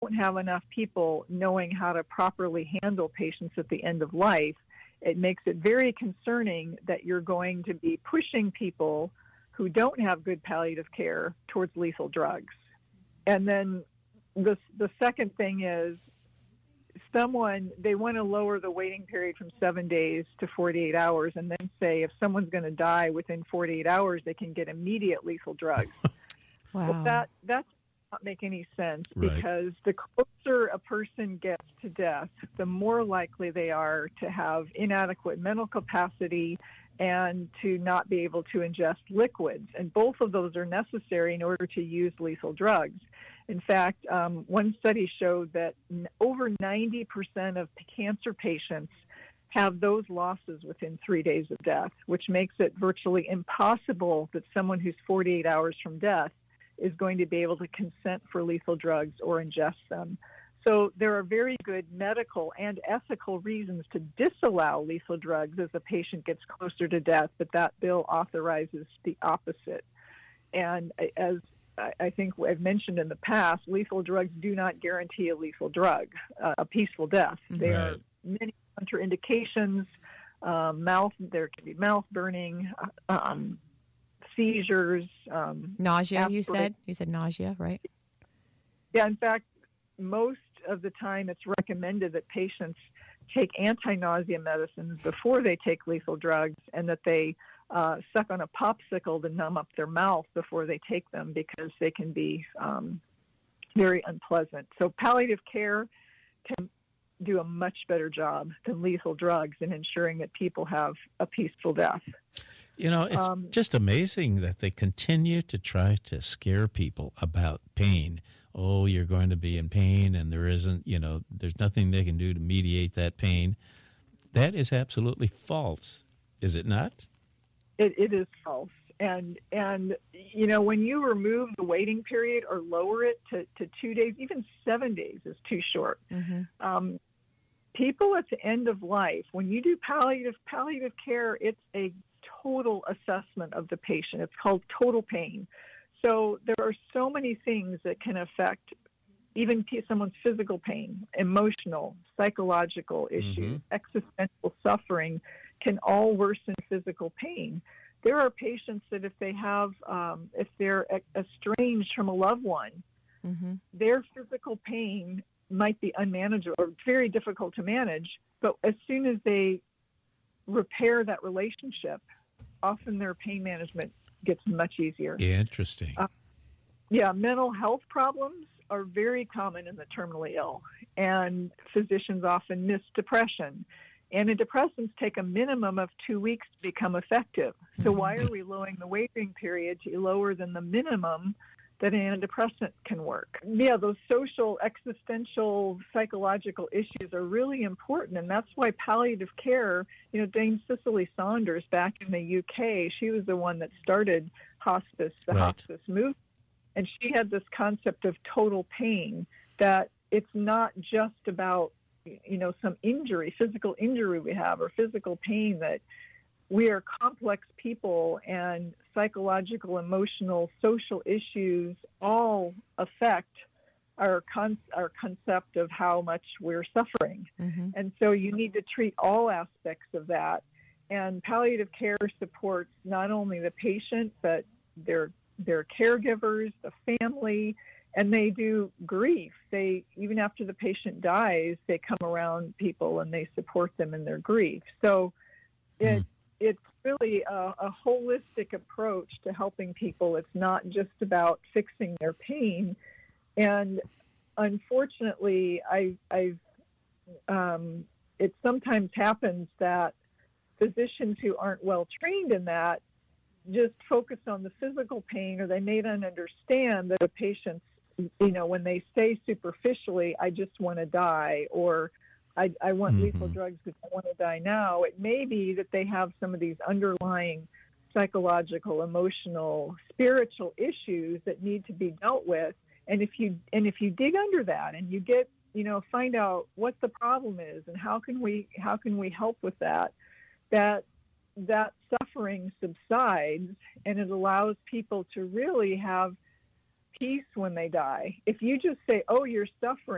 don't have enough people knowing how to properly handle patients at the end of life, it makes it very concerning that you're going to be pushing people who don't have good palliative care towards lethal drugs. And then the second thing is they want to lower the waiting period from 7 days to 48 hours and then say if someone's going to die within 48 hours, they can get immediate lethal drugs. Wow. Well, that's not make any sense, Right. because the closer a person gets to death, the more likely they are to have inadequate mental capacity and to not be able to ingest liquids. And both of those are necessary in order to use lethal drugs. In fact, one study showed that over 90% of cancer patients have those losses within 3 days of death, which makes it virtually impossible that someone who's 48 hours from death is going to be able to consent for lethal drugs or ingest them. So there are very good medical and ethical reasons to disallow lethal drugs as a patient gets closer to death, but that bill authorizes the opposite. And as I think I've mentioned in the past, lethal drugs do not guarantee a lethal drug, a peaceful death. There are many contraindications. There can be mouth burning, seizures, nausea. You said nausea, right? Yeah. In fact, most of the time, it's recommended that patients take anti-nausea medicines before they take lethal drugs, and that they suck on a popsicle to numb up their mouth before they take them, because they can be very unpleasant. So palliative care can do a much better job than lethal drugs in ensuring that people have a peaceful death. You know, it's just amazing that they continue to try to scare people about pain. Oh, you're going to be in pain, and there's nothing they can do to mediate that pain. That is absolutely false, is it not? It is false. And when you remove the waiting period or lower it to 2 days, even 7 days is too short. Mm-hmm. People at the end of life, when you do palliative care, it's a total assessment of the patient. It's called total pain. So there are so many things that can affect even someone's physical pain, emotional, psychological issues, existential suffering can all worsen physical pain. There are patients that if they're estranged from a loved one, their physical pain might be unmanageable or very difficult to manage. But as soon as they repair that relationship, often their pain management gets much easier. Interesting. Mental health problems are very common in the terminally ill, and physicians often miss depression. Antidepressants take a minimum of 2 weeks to become effective. So why are we lowering the waiting period to lower than the minimum that an antidepressant can work? Yeah, those social, existential, psychological issues are really important, and that's why palliative care, Dame Cicely Saunders back in the UK, she was the one that started hospice movement, and she had this concept of total pain, that it's not just about some injury, physical injury we have, or physical pain, that we are complex people, and psychological, emotional, social issues all affect our concept of how much we're suffering. And so you need to treat all aspects of that. And palliative care supports not only the patient, but their caregivers, the family, and they do grief. Even after the patient dies, they come around people and they support them in their grief. So it's really a holistic approach to helping people. It's not just about fixing their pain. And unfortunately, it sometimes happens that physicians who aren't well trained in that just focus on the physical pain, or they may not understand that a patient's, when they say superficially, I just want to die, or I want lethal drugs because I want to die now, it may be that they have some of these underlying psychological, emotional, spiritual issues that need to be dealt with. And if you dig under that and you get, find out what the problem is and how can we help with that suffering subsides, and it allows people to really have peace when they die. If you just say, oh, you're suffering,